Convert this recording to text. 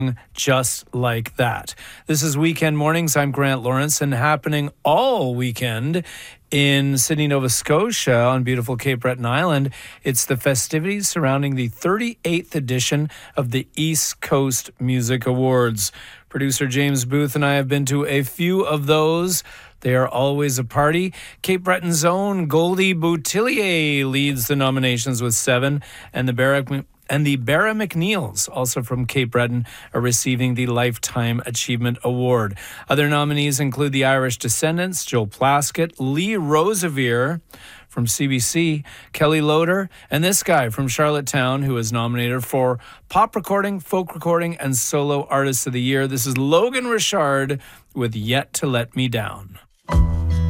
just like that. This is Weekend Mornings. I'm Grant Lawrence, and happening all weekend in Sydney, Nova Scotia on beautiful Cape Breton Island, it's the festivities surrounding the 38th edition of the East Coast Music Awards. Producer James Booth and I have been to a few of those. They are always a party. Cape Breton's own Goldie Boutillier leads the nominations with 7, and the Barra McNeils, also from Cape Breton, are receiving the Lifetime Achievement Award. Other nominees include the Irish Descendants, Joe Plaskett, Lee Rosevere from CBC, Kelly Loader, and this guy from Charlottetown who is nominated for Pop Recording, Folk Recording, and Solo Artist of the Year. This is Logan Richard with Yet to Let Me Down.